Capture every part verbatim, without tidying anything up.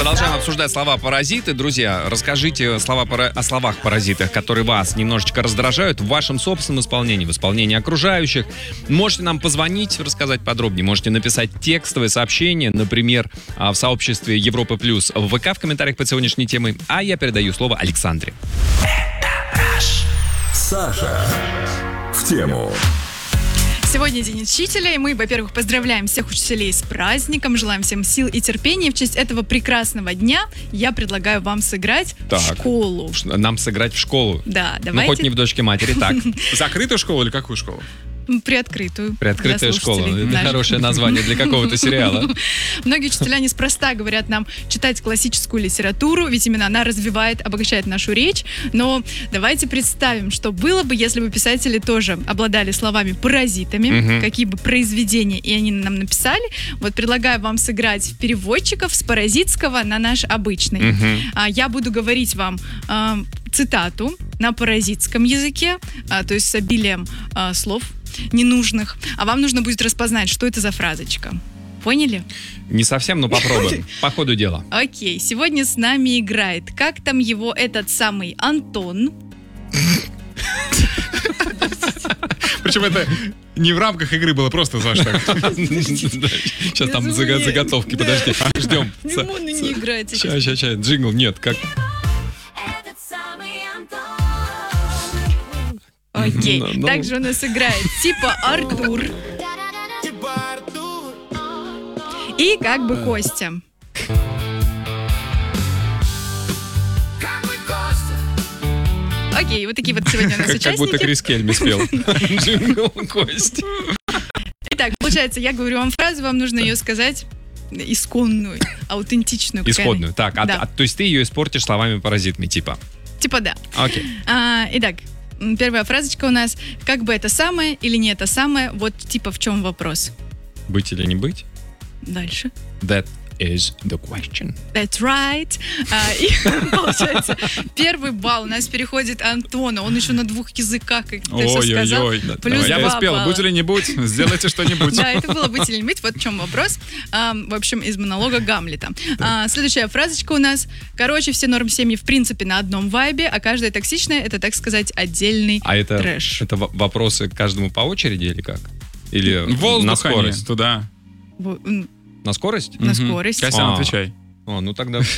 Продолжаем обсуждать слова-паразиты. Друзья, расскажите слова пара... о словах-паразитах, которые вас немножечко раздражают в вашем собственном исполнении, в исполнении окружающих. Можете нам позвонить, рассказать подробнее. Можете написать текстовое сообщение, например, в сообществе Европа Плюс в ВК в комментариях под сегодняшней темой. А я передаю слово Александре. Саша в тему. Сегодня День учителя, и мы, во-первых, поздравляем всех учителей с праздником, желаем всем сил и терпения. В честь этого прекрасного дня я предлагаю вам сыграть так, в школу. Нам сыграть в школу? Да, давайте. Ну, хоть не в дочке матери, так. Закрытую школу или какую школу? Приоткрытую. Приоткрытая школа. Это хорошее название для какого-то сериала. Многие учителя неспроста говорят нам читать классическую литературу, ведь именно она развивает, обогащает нашу речь. Но давайте представим, что было бы, если бы писатели тоже обладали словами-паразитами, угу. какие бы произведения и они нам написали. Вот предлагаю вам сыграть в переводчиков с паразитского на наш обычный. Угу. А, я буду говорить вам а, цитату на паразитском языке, а, то есть с обилием а, слов ненужных, а вам нужно будет распознать, что это за фразочка. Поняли? Не совсем, но попробуем. По ходу дела. Окей, сегодня с нами играет, как там его этот самый Антон. Причем это не в рамках игры было, просто, Саш, так. Сейчас там заготовки, подожди, ждем. Он не играет сейчас. Сейчас, сейчас, сейчас, джингл, нет, как... Окей, okay. no, no. Также у нас играет типа Артур и как бы Костя. Окей, okay, вот такие вот сегодня у нас как, участники. Как будто Крис Кельми спел. Джингл Костя. Итак, получается, я говорю вам фразу, вам нужно ее сказать исконную, аутентичную. Исходную, так, да. а, а, то есть ты ее испортишь словами-паразитами, типа? Типа да. Окей. Okay. А, итак, первая фразочка у нас. Как бы это самое или не это самое, вот типа в чем вопрос? Быть или не быть? Дальше. That is the question. That's right. А, и получается, первый балл у нас переходит Антону. Он еще на двух языках, как ты все сказал. Ой-ой-ой. Плюс я два успел. балла. Будь или не будь, сделайте что-нибудь. Да, это было быть или не быть. Вот в чем вопрос. А, в общем, из монолога Гамлета. А, следующая фразочка у нас. Короче, все норм-семьи в принципе на одном вайбе, а каждая токсичная — это, так сказать, отдельный а это, трэш. это вопросы к каждому по очереди или как? Или воздух на скорость? Туда. На скорость? На скорость. Костян, отвечай. О, ну тогда все,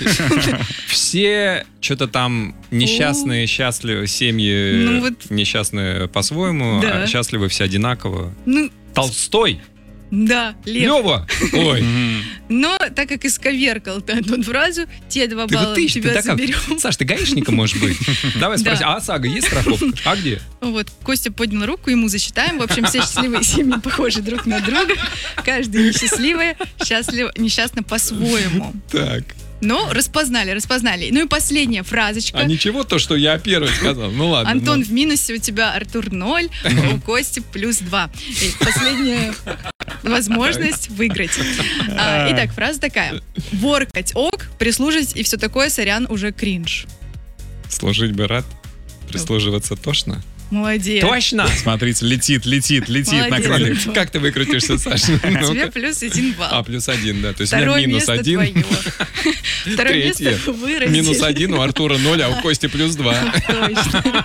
все что-то там несчастные, счастливые, семьи ну, вот, несчастные по-своему, да. а счастливы все одинаково. Ну, Толстой? Да, Лев. Лева? Ой. Но так как исковеркал ты эту фразу, те два балла ты, тебя ты заберем. Саш, ты гаишником можешь быть? Давай спроси, а ОСАГО есть страховка? А где? Вот, Костя поднял руку, ему засчитаем. В общем, все счастливые семьи похожи друг на друга. Каждый несчастливый, счастлив, несчастно по-своему. Так. Но распознали, распознали. Ну и последняя фразочка. А ничего то, что я первый сказал. Ну ладно. Антон ну. в минусе, у тебя Артур ноль, у Кости плюс два. И последняя возможность выиграть. А, итак, фраза такая. Воркать ок, прислужить и все такое, сорян, уже кринж. Служить бы рад, прислуживаться тошно. Молодец. Точно! Смотрите, летит, летит, летит Молодец. на крыльях. Как ты выкрутишься, Саша? Тебе плюс один балл. А, плюс один, да. То есть Второе у меня минус место один. твое. Второе Третье. место вырастешь. Минус один, у Артура ноль, а у Кости плюс два. Точно.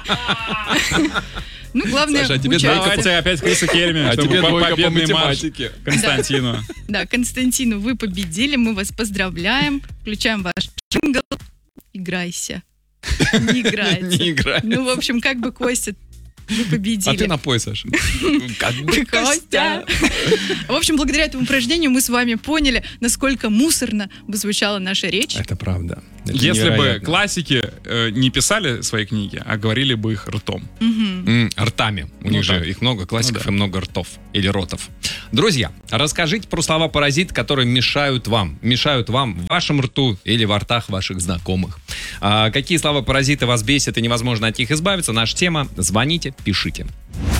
Ну, главное, Саша, а тебе участие. Давайте опять Криса Кельми, А чтобы тебе по- двойка по победный марш математике. Константину. Да, Константину, вы победили, мы вас поздравляем. Включаем ваш джингл. Играйся. Не играется. Не играется. Ну, в общем, как бы Костя, вы победили. А ты напой, Саша. Как бы Костя. В общем, благодаря этому упражнению мы с вами поняли, насколько мусорно бы звучала наша речь. Это правда. Это Если бы невероятно. классики э, не писали свои книги, а говорили бы их ртом. М, Ртами. У Ну них же так. их много классиков Ну да. и много ртов. Или ротов. Друзья, расскажите про слова-паразит, которые мешают вам. Мешают вам в вашем рту или во ртах ваших знакомых. А, какие слова-паразиты вас бесят и невозможно от них избавиться? Наша тема. Звоните, пишите.